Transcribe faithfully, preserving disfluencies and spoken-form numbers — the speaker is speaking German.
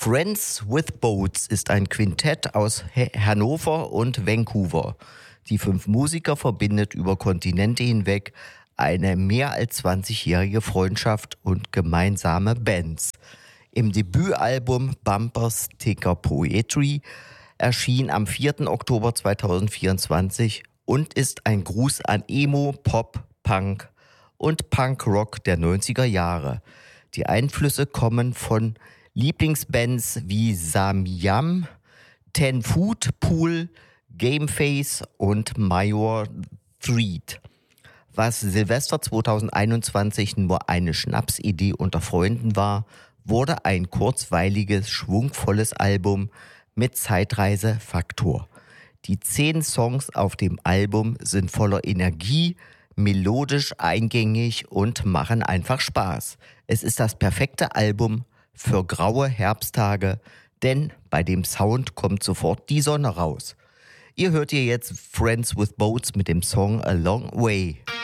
Friends with Boats ist ein Quintett aus He- Hannover und Vancouver. Die fünf Musiker verbindet über Kontinente hinweg eine mehr als zwanzigjährige Freundschaft und gemeinsame Bands. Im Debütalbum Bumper Sticker Poetry erschien am vierten Oktober zweitausendvierundzwanzig und ist ein Gruß an Emo, Pop, Punk und Punkrock der neunziger Jahre. Die Einflüsse kommen von Lieblingsbands wie Samyam, Ten Foot Pool, Gameface und Major Threat. Was Silvester zweitausendeinundzwanzig nur eine Schnapsidee unter Freunden war, wurde ein kurzweiliges, schwungvolles Album mit Zeitreisefaktor. Die zehn Songs auf dem Album sind voller Energie, melodisch eingängig und machen einfach Spaß. Es ist das perfekte Album für graue Herbsttage, denn bei dem Sound kommt sofort die Sonne raus. Ihr hört hier jetzt Friends with Boats mit dem Song A Long Way.